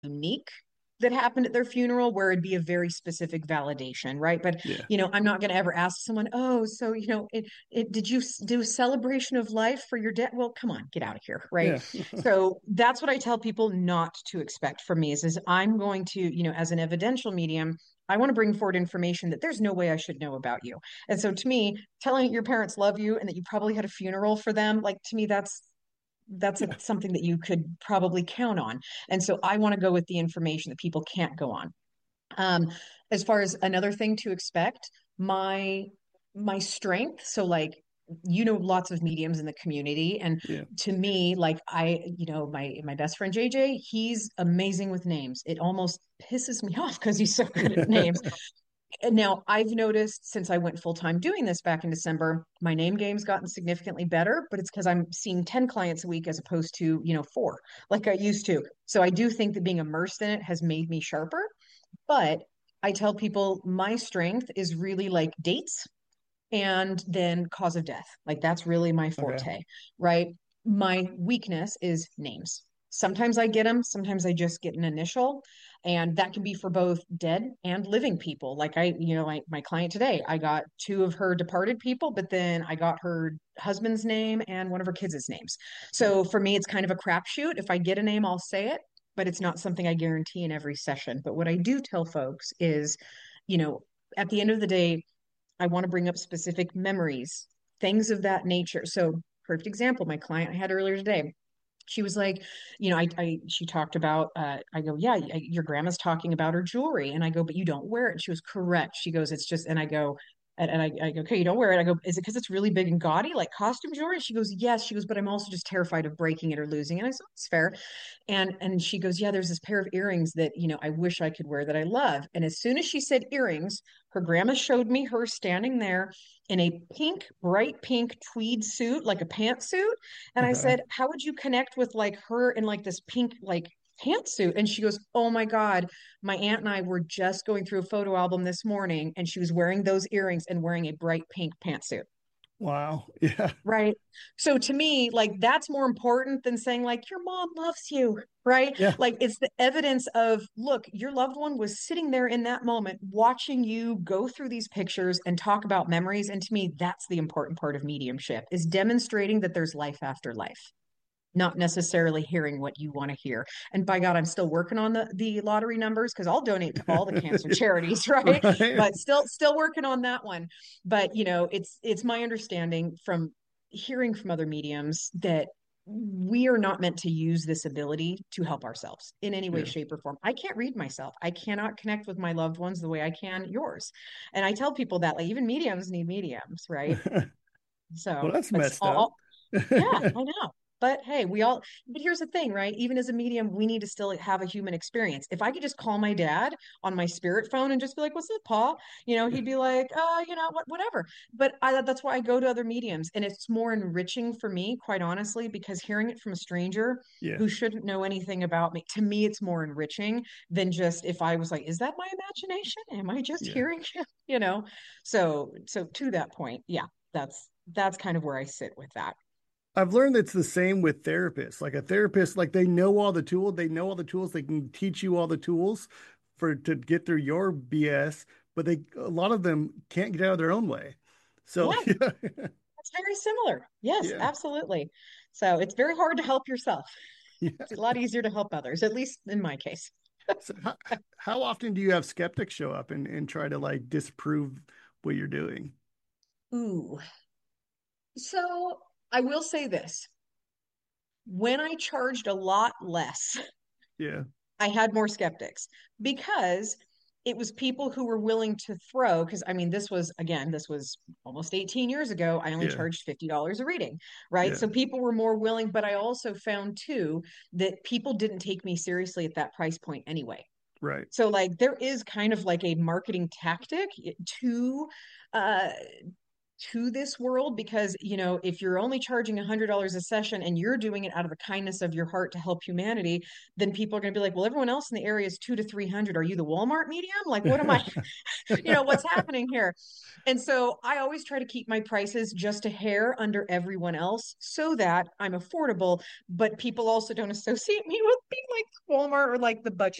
unique that happened at their funeral where it'd be a very specific validation, right? But Yeah. I'm not going to ever ask someone, oh, so did you do a celebration of life for your dead? Well, come on, get out of here, right? Yeah. So that's what I tell people not to expect from me is I'm going to, as an evidential medium, I want to bring forward information that there's no way I should know about you. And so to me, telling your parents love you and that you probably had a funeral for them, like to me, Yeah. something that you could probably count on. And so I want to go with the information that people can't go on. Um, as far as another thing to expect, my my strength. So like lots of mediums in the community, and Yeah. to me, like my best friend JJ, he's amazing with names. It almost pisses me off because he's so good at names. And now I've noticed since I went full time doing this back in December, my name game's gotten significantly better, but it's because I'm seeing 10 clients a week as opposed to, four like I used to. So I do think that being immersed in it has made me sharper. But I tell people my strength is really like dates and then cause of death. Like that's really my Okay. forte, right? My weakness is names. Sometimes I get them, sometimes I just get an initial, and that can be for both dead and living people. Like my client today, I got two of her departed people, but then I got her husband's name and one of her kids' names. Wow. So for me, it's kind of a crapshoot. If I get a name, I'll say it, but it's not something I guarantee in every session. But what I do tell folks is, you know, at the end of the day, I want to bring up specific memories, things of that nature. So, perfect example, my client I had earlier today. She was like, she talked about, I go, yeah, your grandma's talking about her jewelry. And I go, but you don't wear it. And she was correct. She goes, it's just, and I go, and I go, okay, you don't wear it. I go, is it because it's really big and gaudy, like costume jewelry? She goes, yes. She goes, but I'm also just terrified of breaking it or losing it. I said, it's fair. And she goes, yeah, there's this pair of earrings that, I wish I could wear that I love. And as soon as she said earrings, her grandma showed me her standing there in a pink, bright pink tweed suit, like a pantsuit. And I Okay. said, how would you connect with like her in like this pink, like pantsuit? And she goes, oh my God, my aunt and I were just going through a photo album this morning and she was wearing those earrings and wearing a bright pink pantsuit. Wow. Yeah. Right. So to me, like that's more important than saying like your mom loves you, right? Yeah. Like it's the evidence of, look, your loved one was sitting there in that moment watching you go through these pictures and talk about memories. And to me, that's the important part of mediumship is demonstrating that there's life after life, not necessarily hearing what you want to hear. And by God, I'm still working on the lottery numbers because I'll donate to all the cancer charities, right? Right. But still working on that one. But it's my understanding from hearing from other mediums that we are not meant to use this ability to help ourselves in any way, Yeah. shape, or form. I can't read myself. I cannot connect with my loved ones the way I can yours. And I tell people that like even mediums need mediums, right? Well, So that's it's messed up. yeah, I know. But hey, but here's the thing, right? Even as a medium, we need to still have a human experience. If I could just call my dad on my spirit phone and just be like, what's up, Paul? He'd be like, whatever. But that's why I go to other mediums. And it's more enriching for me, quite honestly, because hearing it from a stranger Yeah. who shouldn't know anything about me, to me, it's more enriching than just if I was like, is that my imagination? Am I just Yeah. hearing him? So to that point, yeah, that's kind of where I sit with that. I've learned it's the same with therapists. Like a therapist, like they know all the tools, they know all the tools, they can teach you all the tools for to get through your BS, but a lot of them can't get out of their own way. So Yeah, yeah, it's very similar. Yes, yeah, absolutely. So it's very hard to help yourself. yeah. It's a lot easier to help others, at least in my case. So how often do you have skeptics show up and try to like disprove what you're doing? Ooh. So I will say this. When I charged a lot less, Yeah, I had more skeptics because it was people who were willing to throw. Because I mean, this was almost 18 years ago. I only yeah, charged $50 a reading, right? yeah, So people were more willing, but I also found too that people didn't take me seriously at that price point anyway. right. So like there is kind of like a marketing tactic to uh to this world because, if you're only charging $100 a session and you're doing it out of the kindness of your heart to help humanity, then people are going to be like, well, everyone else in the area is 2 to 300. Are you the Walmart medium? Like, what am I, what's happening here? And so I always try to keep my prices just a hair under everyone else so that I'm affordable, but people also don't associate me with being like Walmart or like the budget